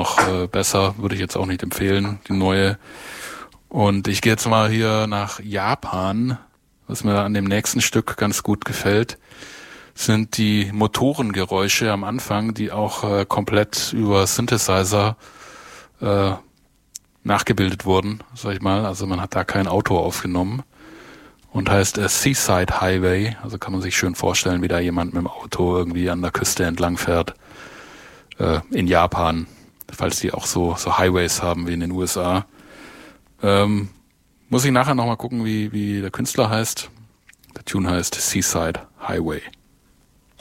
noch besser, würde ich jetzt auch nicht empfehlen, die neue. Und ich gehe jetzt mal hier nach Japan. Was mir an dem nächsten Stück ganz gut gefällt, sind die Motorengeräusche am Anfang, die auch komplett über Synthesizer nachgebildet wurden, sag ich mal. Also man hat da kein Auto aufgenommen und heißt Seaside Highway. Also kann man sich schön vorstellen, wie da jemand mit dem Auto irgendwie an der Küste entlang fährt. In Japan, falls die auch so Highways haben wie in den USA. Muss ich nachher nochmal gucken, wie der Künstler heißt. Der Tune heißt Seaside Highway.